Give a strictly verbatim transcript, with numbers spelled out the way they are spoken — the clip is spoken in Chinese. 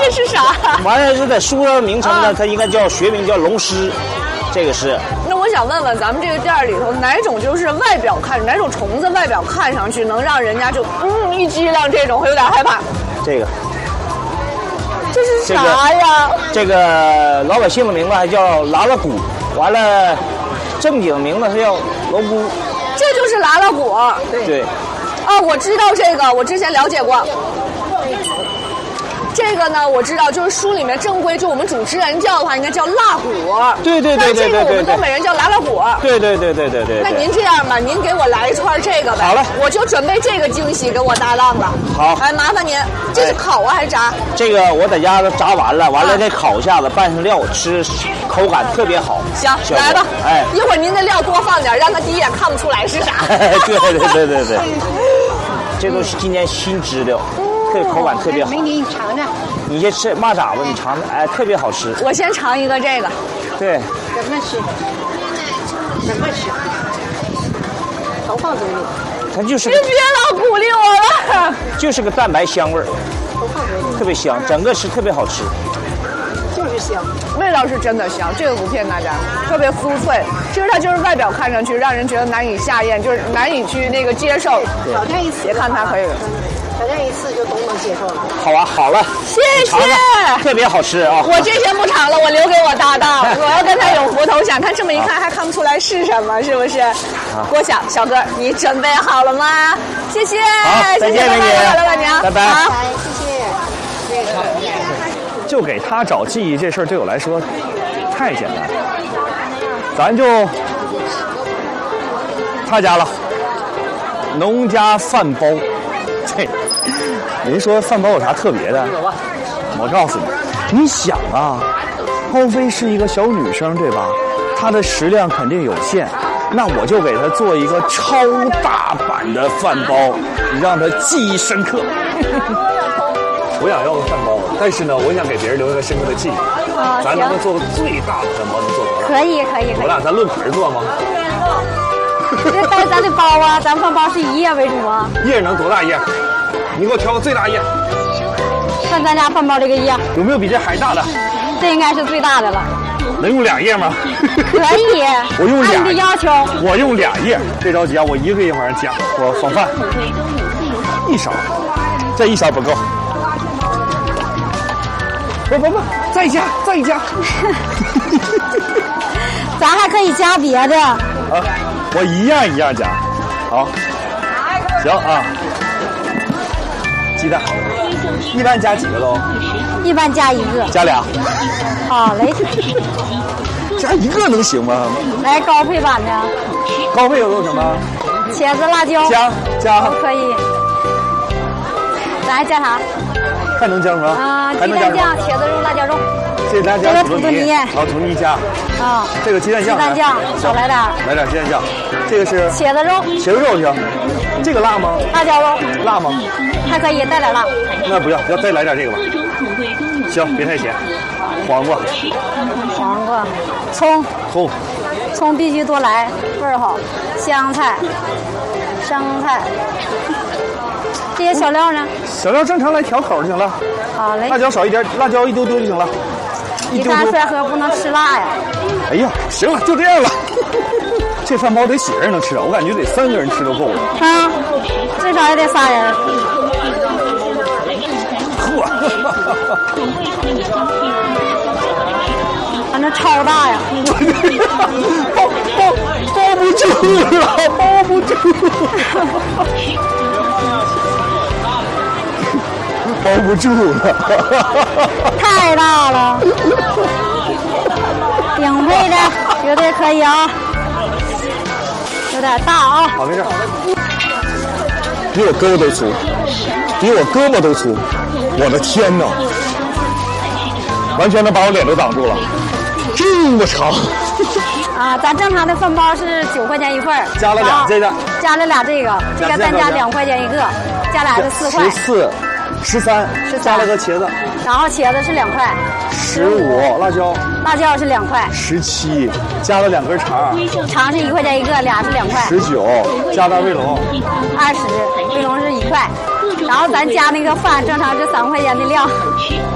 这是啥？ 完了，这在书上名称呢，啊、它应该叫学名叫龙狮，这个是。 那我想问问，咱们这个店里头哪种就是外表看哪种虫子外表看上去能让人家就嗯一激灵，这种会有点害怕？ 这个。 这是啥呀？ 这个、这个老百姓的名字还叫拉拉鼓，完了正经名字是叫罗姑。 这就是拉拉鼓。 对。对。 啊，我知道这个，我之前了解过。这个呢，我知道，就是书里面正规，就我们主持人叫的话，应该叫腊鼓。 对对对对对对。 这个我们东北人叫拉拉鼓。 对对对对对对。 那您这样吧，您给我来一串这个呗。 好嘞， 我就准备这个惊喜给我搭档了。 好。 哎，麻烦您，这是烤啊还是炸？ 这个我在家都炸完了，完了再烤一下子，拌上料，吃口感特别好。 行，来吧。 哎， 一会儿您的料多放点，让他第一眼看不出来是啥。 对对对对对。这都是今年新知的。这口感特别好， 美女，你尝尝。 你先吃蚂蚱子，你尝尝，哎，特别好吃。 我先尝一个这个。 对。 怎么吃？怎么吃？都放嘴里。 它就是。 你别老鼓励我了。 就是个蛋白香味儿。 都放嘴里。 特别香，整个是特别好吃。 就是香， 味道是真的香，这个不骗大家，特别酥脆。其实它就是外表看上去让人觉得难以下咽，就是难以去那个接受。 挑战一次， 别看它可以。 挑战一次就都能接受了。 好啊，好了， 谢谢， 特别好吃啊！ 我这些不尝了，我留给我搭档，我要跟他有福同享。看这么一看还看不出来是什么，是不是？郭晓，小哥，你准备好了吗？谢谢， 再见，美女， 老板娘， 拜拜， 好， 谢谢。 就给他找记忆这事儿对我来说太简单了，咱就他家了，农家饭包。这您说饭包有啥特别的？我告诉你，你想啊，高飞是一个小女生对吧？她的食量肯定有限，那我就给她做一个超大版的饭包，让她记忆深刻。我想要个饭包，但是呢，我想给别人留一个深刻的记忆。 啊， 咱能不能做个最大的饭包？能做多少？ 可以，可以，可以。 我俩咱论盆做吗？ 这但是咱得包啊，咱饭包是以叶为主啊。 叶能多大叶？你给我挑个最大叶。 看咱家饭包这个叶， 有没有比这还大的？ 这应该是最大的了。 能用俩叶吗？ 可以。 我用俩。 按你的要求。 我用俩叶，别着急啊，我一个一会儿加。我放饭，一勺，这一勺不够。不不不，再加再加。 咱还可以加别的。 啊，我一样一样加。好，行啊。鸡蛋，一般加几个都？ 一般加一个。 加俩。 好嘞。 加一个能行吗？ 来高配版的。 高配有什么？ 茄子、辣椒。 加加。 都可以。咱还加啥？ 还能加什么？ 啊，鸡蛋酱、茄子肉、辣椒肉。 这咱加土豆泥。 好，土豆泥加。 啊。 这个鸡蛋酱。 鸡蛋酱少来点。 来点鸡蛋酱。这个是茄子肉。 茄子肉行。这个辣吗？ 辣椒肉。 辣吗？ 还可以带点辣。 那不要，要再来点这个吧。行，别太咸。黄瓜。 黄瓜。葱。 葱。 葱必须多来，味儿好。香菜。生菜。这些小料呢？ 小料正常来调口就行了。 好嘞。 辣椒少一点，辣椒一丢丢就行了。 你看帅哥不能吃辣呀。 哎呀，行了，就这样了。这饭包得几个人能吃啊？我感觉得三个人吃都够了。 啊，最少也得仨人。 呵， 反正超大呀。 包包包不住了，包不住。包不住了， 太大了，顶配的绝对可以啊，有点大啊。 好，没事。比我胳膊都粗，比我胳膊都粗，我的天哪！完全能把我脸都挡住了，这么长。 啊，咱正常的饭包是九块钱一份， 加了俩这个， 加了俩这个，这个单加两块钱一个，加俩是四块。 十四。十三，加了个茄子， 然后茄子是两块， 十五，辣椒， 辣椒是两块， 十七，加了两根肠， 肠是一块钱一个，俩是两块， 十九，加大卫龙， 二十，卫龙是一块，然后咱加那个饭正常是三块钱的量，